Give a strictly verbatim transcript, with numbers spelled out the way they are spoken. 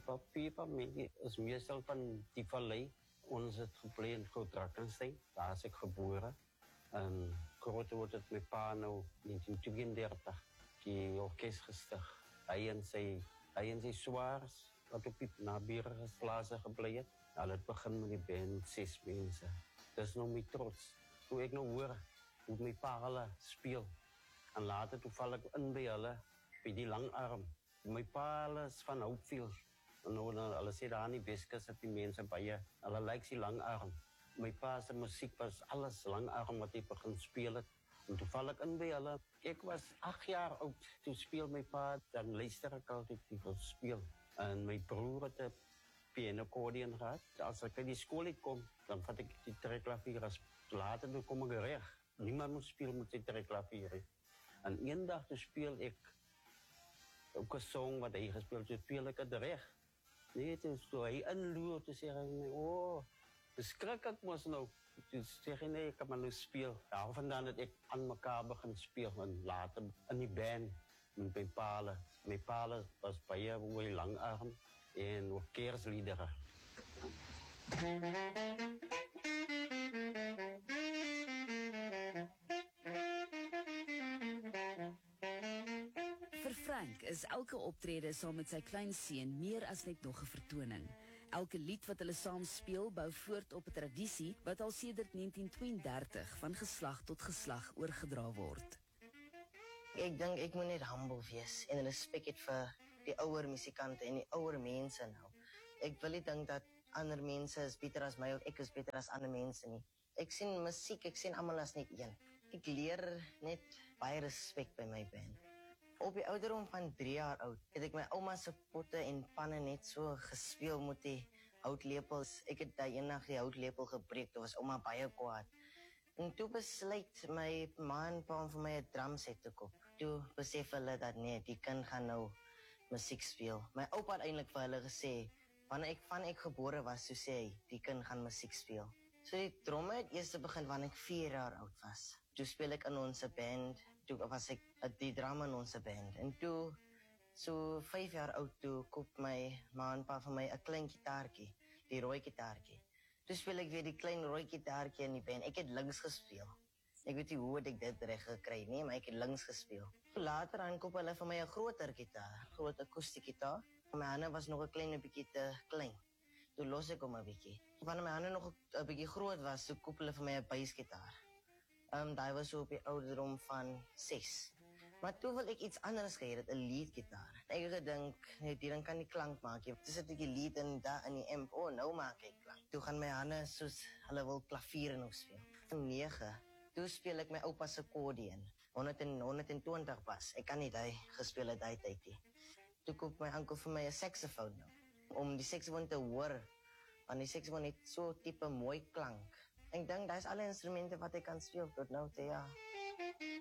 Papi, familie is meestal van die vallei. Ons het gebly in Groot-Drakensberg. Daar is ek gebore. En groot word het my pa nou negentien tweeëndertig die orkest gestig. Hy en sy, hy en sy swaars, wat op die naburige plase gebly het. Hulle het begin met die band, ses mense. Dis nou my trots. Toe ek nou hoor hoe my pa hulle speel. En later toe val ek in by hulle, by die langarm. My pa hulle is van Hopefield. En nou, hulle sê daar in die Weskus het die mense baie, hulle lyk die langarm. My pa se musiek was alles langarm wat hy begin speel het. En toe val ek in by hulle. Ek was agt jaar oud, toe speel my pa, dan luister ek altyd die wil speel. En my broer het 'n pianoaccordeon gehad. As ek uit die skool uitkom, dan vat ek die trekklavier as later toe kom ek reg. Niemand moet speel met die trekklavier. En eendag toe speel ek ook 'n song wat hy gespeel het, toe speel ek het reg. Nee, toe so hy inloer, toe sê hy, oh, beskrik ek mos nou. Toe sê hy, nee, ek kan maar nou speel. Daar vandaan het ek aan mekaar begin speel, en later in die band, met my pale. My pale was baie mooi langarm, en orkersliedere. Vir Frank is elke optrede saam met sy kleinseun meer as net nog 'n vertoning. Elke lied wat hulle saam speel bou voort op 'n tradisie wat al sedert negentien tweeëndertig van geslag tot geslag oorgedra word. Ek dink ek moet net humble wees en respek het vir die ouer musikante en die ouer mense nou. Ek wil nie dink dat ander mense is beter as my of ek is beter as ander mense nie. Ek sien musiek, ek sien almal as net een. Ek leer net baie respek by my band. Op die ouderdom van drie jaar oud het ek my ouma se potte en panne net so gespeel met die houtlepels. Ek het daai eendag die houtlepel gebreek, dit was ouma baie kwaad. En toe besluit my ma en pa om vir my 'n drumset te koop. Toe besef hulle dat nee, die kind gaan nou musiek speel. My oupa het eintlik vir hulle gesê, wanneer ek van ek gebore was, so sê hy, die kind gaan musiek speel. So die dromme het eers begin wanneer ek vier jaar oud was. Toe speel ek in ons band, toe was ek die drama in ons band. En toe, so vyf jaar oud, toe koop my ma en pa vir my 'n klein gitaartjie, die rooi gitaartjie. Toe speel ek weer die klein rooi gitaartjie in die band. Ek het links gespeel. Ek weet nie hoe het ek dit reg gekry nie, maar ek het links gespeel. Later aan koop hulle vir my 'n groter gitaar, groot akoestiek gitaar. My hande was nog 'n klein bietjie te klein. Toe los ek hom 'n bietjie. Wanneer my hande nog 'n bietjie groot was, toe koop hulle vir my 'n basgitaar. Um, daai was so op die ouderdom van ses. Maar toe wil ek iets anders gehad het, 'n leadgitaar. Ek het gedink, nee, die ding kan nie klank maak. Jy sit 'n lead in daar in die amp. Oh, nou maak ek klank. Toe gaan my hande soos hulle wil klavier nog speel. Van nege, toe speel ek my oupa se accordion. honderdtwintig was. Ek kan nie daai gespeel het daai tyd nie. Toe koop my oom vir my 'n saksofoon nou. Om die saksofoon te hoor, want die saksofoon het so tipe mooi klank. Ek dink dis alle instrumente wat ek kan speel tot nou toe, ja.